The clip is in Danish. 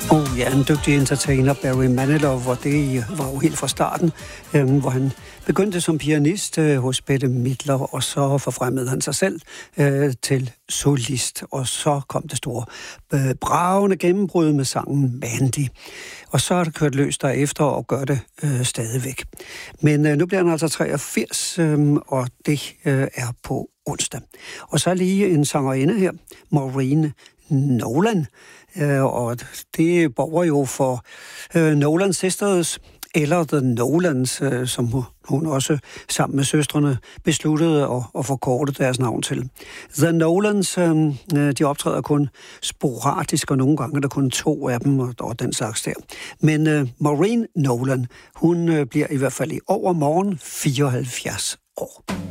Ja, en dygtig entertainer, Barry Manilow, og det var jo helt fra starten, hvor han begyndte som pianist hos Bette Midler, og så forfremmede han sig selv til solist, og så kom det store bragende gennembrud med sangen Mandy. Og så er det kørt løs derefter og gør det stadigvæk. Men nu bliver han altså 83, og det er på onsdag. Og så lige en sangerinde her, Maureen Nolan, og det borger jo for Nolan Sisters, eller The Nolans, som hun også sammen med søstrene besluttede at forkorte deres navn til. The Nolans, de optræder kun sporadisk, og nogle gange er der kun 2 af dem, og den slags der. Men Maureen Nolan, hun bliver i hvert fald i overmorgen 74 år.